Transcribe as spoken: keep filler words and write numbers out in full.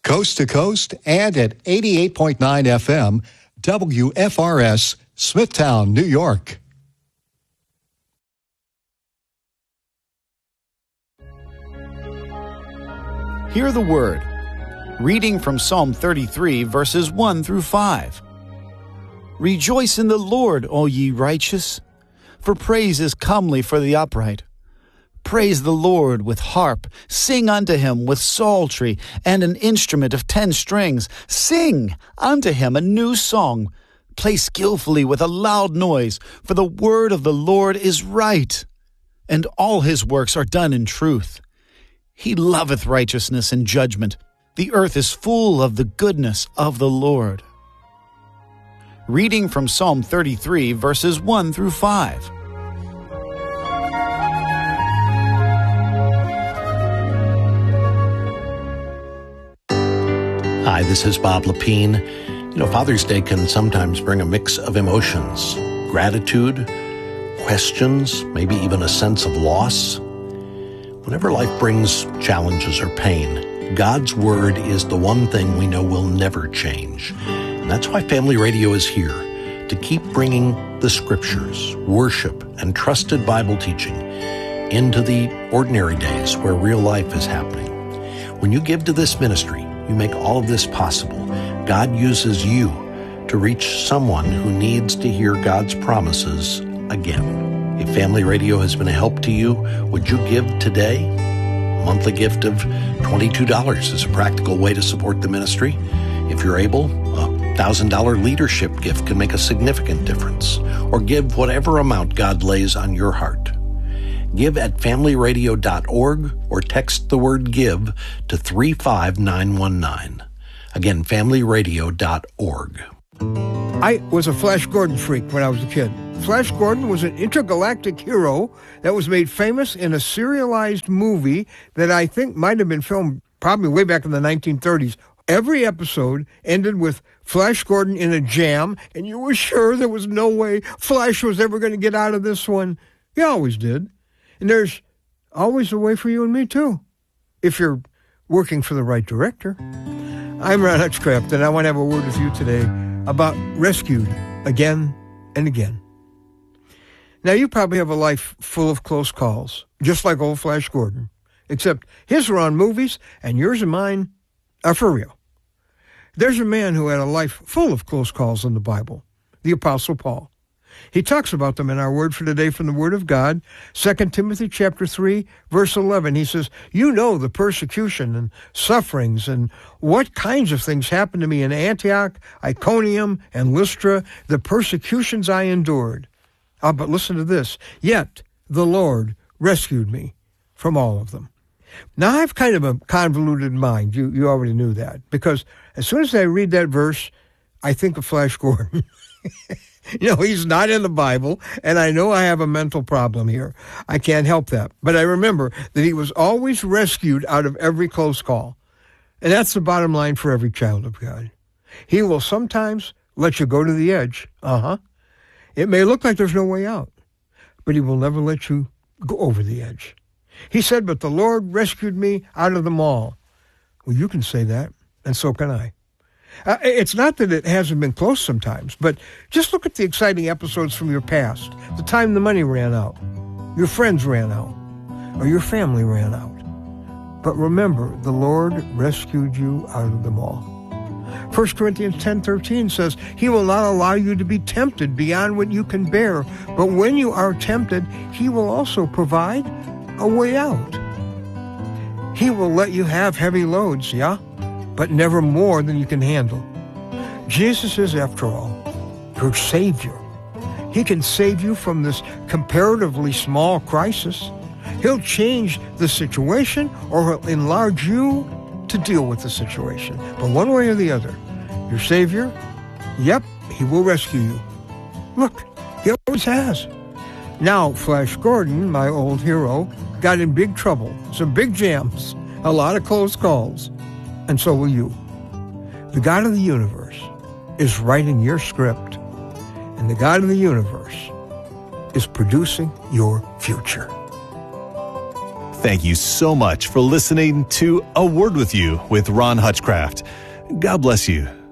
coast to coast and at eighty-eight point nine F M, W F R S, Smithtown, New York. Hear the word. Reading from Psalm thirty-three, verses one through five. Rejoice in the Lord, all ye righteous, for praise is comely for the upright. Praise the Lord with harp, sing unto him with psaltery, and an instrument of ten strings. Sing unto him a new song. Play skillfully with a loud noise, for the word of the Lord is right, and all his works are done in truth. He loveth righteousness and judgment. The earth is full of the goodness of the Lord. Reading from Psalm thirty-three, verses one through five. Hi, this is Bob Lepine. You know, Father's Day can sometimes bring a mix of emotions, gratitude, questions, maybe even a sense of loss. Whenever life brings challenges or pain, God's Word is the one thing we know will never change. And that's why Family Radio is here, to keep bringing the Scriptures, worship, and trusted Bible teaching into the ordinary days where real life is happening. When you give to this ministry, you make all of this possible. God uses you to reach someone who needs to hear God's promises again. If Family Radio has been a help to you, would you give today? A monthly gift of twenty-two dollars is a practical way to support the ministry. If you're able, a one thousand dollars leadership gift can make a significant difference. Or give whatever amount God lays on your heart. Give at family radio dot org or text the word GIVE to three five nine one nine. Again, family radio dot org. I was a Flash Gordon freak when I was a kid. Flash Gordon was an intergalactic hero that was made famous in a serialized movie that I think might have been filmed probably way back in the nineteen thirties. Every episode ended with Flash Gordon in a jam, and you were sure there was no way Flash was ever going to get out of this one. He always did. And there's always a way for you and me, too, if you're working for the right director. I'm Ron Hutchcraft, and I want to have a word with you today about Rescued Again and Again. Now, you probably have a life full of close calls, just like old Flash Gordon, except his are on movies, and yours and mine are for real. There's a man who had a life full of close calls in the Bible, the Apostle Paul. He talks about them in our word for today from the Word of God, Second Timothy chapter three, verse eleven. He says, you know the persecution and sufferings and what kinds of things happened to me in Antioch, Iconium, and Lystra, the persecutions I endured. Ah, but listen to this. Yet the Lord rescued me from all of them. Now, I have kind of a convoluted mind. You, you already knew that. Because as soon as I read that verse, I think of Flash Gordon. You know, he's not in the Bible, and I know I have a mental problem here. I can't help that. But I remember that he was always rescued out of every close call. And that's the bottom line for every child of God. He will sometimes let you go to the edge. Uh-huh. It may look like there's no way out, but he will never let you go over the edge. He said, but the Lord rescued me out of them all. Well, you can say that, and so can I. Uh, it's not that it hasn't been close sometimes, but just look at the exciting episodes from your past. The time the money ran out, your friends ran out, or your family ran out. But remember, the Lord rescued you out of them all. First Corinthians ten thirteen says, he will not allow you to be tempted beyond what you can bear, but when you are tempted, he will also provide a way out. He will let you have heavy loads, yeah? But never more than you can handle. Jesus is, after all, your Savior. He can save you from this comparatively small crisis. He'll change the situation, or he'll enlarge you to deal with the situation. But one way or the other, your Savior, yep, he will rescue you. Look, he always has. Now, Flash Gordon, my old hero, got in big trouble, some big jams, a lot of close calls. And so will you. The God of the universe is writing your script, and the God of the universe is producing your future. thank you so much for listening to A Word With You with Ron Hutchcraft. God bless you.